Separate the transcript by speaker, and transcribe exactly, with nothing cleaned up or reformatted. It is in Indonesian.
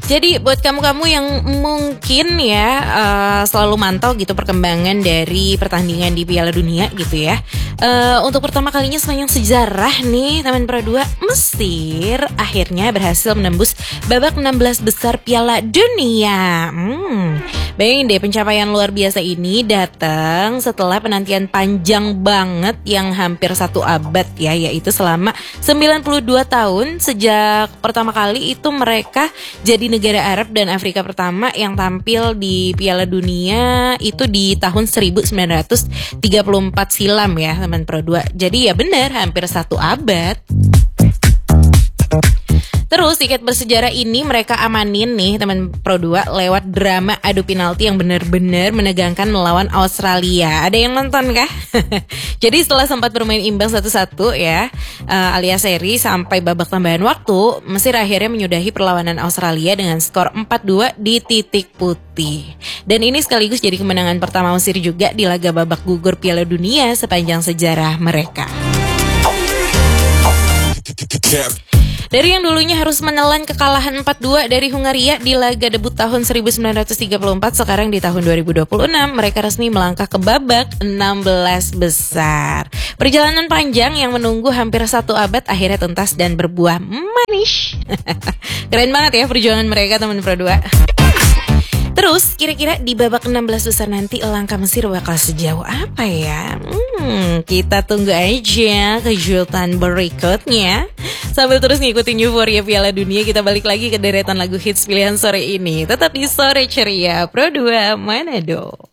Speaker 1: Jadi buat kamu-kamu yang mungkin ya uh, selalu mantau gitu perkembangan dari pertandingan di Piala Dunia gitu ya. Uh, untuk pertama kalinya sepanjang sejarah nih Taman Pro dua, Mesir akhirnya berhasil menembus babak enam belas besar Piala Dunia. Hmm, bayangin deh, pencapaian luar biasa ini datang setelah penantian panjang banget yang hampir satu abad ya, yaitu selama sembilan puluh dua tahun sejak pertama kali itu mereka jadi negara Arab dan Afrika pertama yang tampil di Piala Dunia itu di tahun seribu sembilan ratus tiga puluh empat silam ya Taman Pro dua. Jadi ya benar hampir satu abad. Terus tiket bersejarah ini mereka amanin nih Taman Pro dua lewat drama adu penalti yang benar-benar menegangkan melawan Australia. Ada yang nonton kah? Jadi setelah sempat bermain imbang satu satu ya uh, alias seri sampai babak tambahan waktu, Mesir akhirnya menyudahi perlawanan Australia dengan skor empat dua di titik putih. Dan ini sekaligus jadi kemenangan pertama Mesir juga di laga babak gugur Piala Dunia sepanjang sejarah mereka. Dari yang dulunya harus menelan kekalahan empat dua dari Hungaria di laga debut tahun seribu sembilan ratus tiga puluh empat, sekarang di tahun dua ribu dua puluh enam mereka resmi melangkah ke babak enam belas besar. Perjalanan panjang yang menunggu hampir satu abad akhirnya tuntas dan berbuah manis. Keren banget ya perjuangan mereka Taman Pro dua. Terus kira-kira di babak enam belas besar nanti langkah Mesir bakal sejauh apa ya? Hmm, kita tunggu aja kejutan berikutnya. Sambil terus ngikutin euforia Piala Dunia, kita balik lagi ke deretan lagu hits pilihan sore ini. Tetap di Sore Ceria Pro dua Manado.